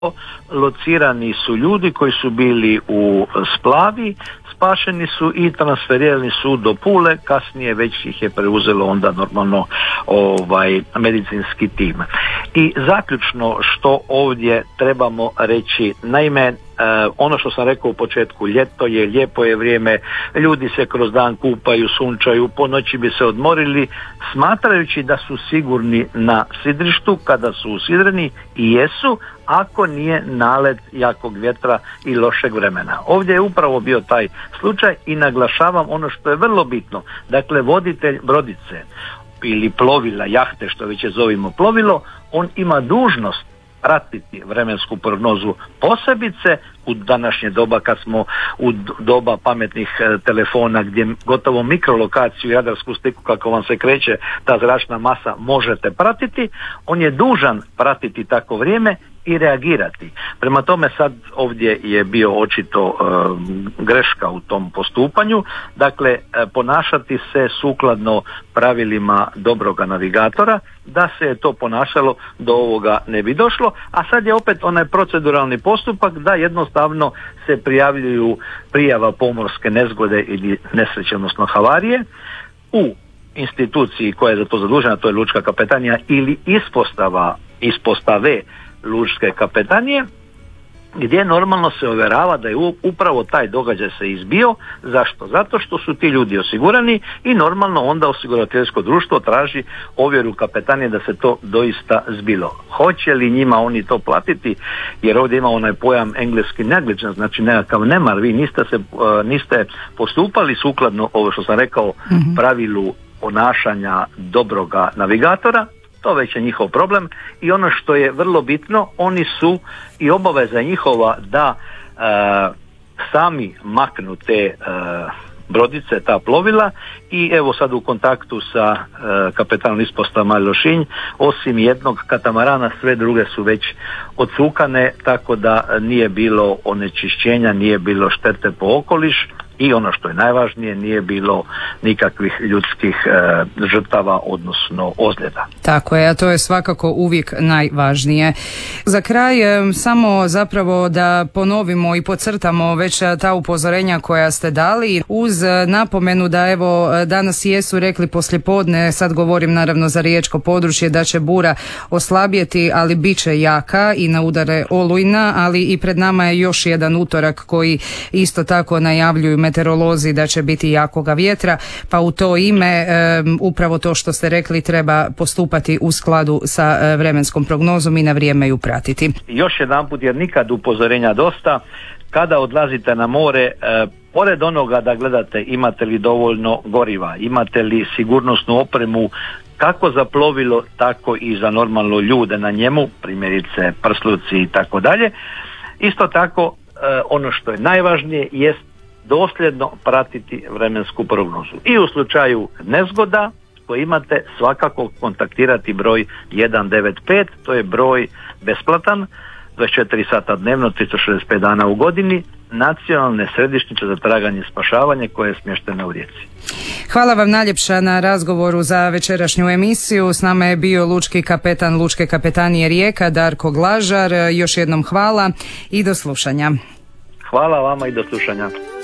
locirani su ljudi koji su bili u Splavi, spašeni su i transferirani su do Pule, kasnije već ih je preuzelo onda normalno medicinski tim. I zaključno što ovdje trebamo reći, naime, ono što sam rekao u početku, ljeto je, lijepo je vrijeme, ljudi se kroz dan kupaju, sunčaju, po noći bi se odmorili, smatrajući da su sigurni na sidrištu kada su usidreni, i jesu, ako nije nalet jakog vjetra i lošeg vremena. Ovdje je upravo bio taj slučaj i naglašavam ono što je vrlo bitno. Dakle, voditelj brodice ili plovila, jahte, što već je zovimo plovilo, on ima dužnost pratiti vremensku prognozu, posebice u današnje doba kad smo u doba pametnih telefona gdje gotovo mikrolokaciju i radarsku sliku kako vam se kreće ta zračna masa možete pratiti. On je dužan pratiti tako vrijeme i reagirati. Prema tome sad ovdje je bio očito greška u tom postupanju, dakle ponašati se sukladno pravilima dobroga navigatora. Da se je to ponašalo, do ovoga ne bi došlo, a sad je opet onaj proceduralni postupak da jednostavno se prijavljuju prijava pomorske nezgode ili nesreće, odnosno havarije u instituciji koja je za to zadužena, to je lučka kapetanija ili ispostave lučke kapetanije, gdje normalno se ovjerava da je upravo taj događaj se izbio. Zašto? Zato što su ti ljudi osigurani i normalno onda osigurateljsko društvo traži ovjeru kapetanije da se to doista zbilo. Hoće li njima oni to platiti? Jer ovdje ima onaj pojam engleski negligence, znači nekakav nemar, vi niste postupali sukladno, ovo što sam rekao, pravilu ponašanja dobroga navigatora. To već je njihov problem i ono što je vrlo bitno, oni su i obaveza njihova da sami maknu te brodice, ta plovila, i evo sad u kontaktu sa kapetanom ispostava Mali Lošinj, osim jednog katamarana sve druge su već odsukane, tako da nije bilo onečišćenja, nije bilo štete po okoliš i ono što je najvažnije, nije bilo nikakvih ljudskih žrtava, odnosno ozljeda. Tako je, a to je svakako uvijek najvažnije. Za kraj samo zapravo da ponovimo i podcrtamo već ta upozorenja koja ste dali, uz napomenu da evo danas jesu rekli poslijepodne, sad govorim naravno za riječko područje, da će bura oslabjeti, ali bit će jaka i na udare olujna, ali i pred nama je još jedan utorak koji isto tako najavljuju meteorolozi da će biti jakoga vjetra, pa u to ime upravo to što ste rekli, treba postupati u skladu sa vremenskom prognozom i na vrijeme ju pratiti. Još jedanput, jer nikad upozorenja dosta, kada odlazite na more, pored onoga da gledate imate li dovoljno goriva, imate li sigurnosnu opremu kako za plovilo, tako i za normalno ljude na njemu, primjerice prsluci i tako dalje. Isto tako ono što je najvažnije jest dosljedno pratiti vremensku prognozu. I u slučaju nezgoda koji imate, svakako kontaktirati broj 195, to je broj besplatan, 24 sata dnevno, 365 dana u godini, nacionalne središnjice za traganje i spašavanje koje je smještena u Rijeci. Hvala vam najljepša na razgovoru za večerašnju emisiju. S nama je bio lučki kapetan Lučke kapetanije Rijeka Darko Glažar. Još jednom hvala i do slušanja. Hvala vama i do slušanja.